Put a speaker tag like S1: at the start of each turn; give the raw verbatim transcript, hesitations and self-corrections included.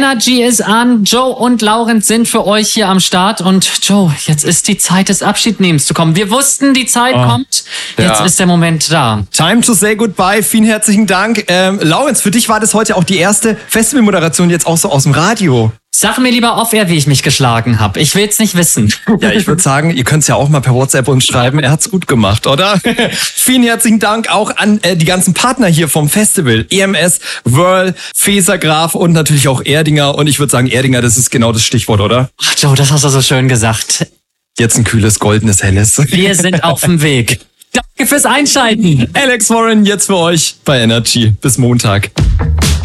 S1: Energy ist an. Joe und Laurens sind für euch hier am Start. Und Joe, jetzt ist die Zeit des Abschiednehmens zu kommen. Wir wussten, die Zeit oh, kommt. Jetzt ja. ist der Moment da.
S2: Time to say goodbye. Vielen herzlichen Dank. Ähm, Laurens, für dich war das heute auch die erste Festivalmoderation jetzt auch so aus dem Radio.
S1: Sag mir lieber off-air, wie ich mich geschlagen habe. Ich will's nicht wissen.
S2: Ja, ich würde sagen, ihr könnt es ja auch mal per WhatsApp uns schreiben. Er hat's gut gemacht, oder? Vielen herzlichen Dank auch an äh, die ganzen Partner hier vom Festival. E M S, Whirl, Fesergraf und natürlich auch Erdinger. Und ich würde sagen, Erdinger, das ist genau das Stichwort, oder?
S1: Ach Joe, das hast du so schön gesagt.
S2: Jetzt ein kühles, goldenes Helles.
S1: Wir sind auf dem Weg. Danke fürs Einschalten.
S2: Alex Warren jetzt für euch bei Energy. Bis Montag.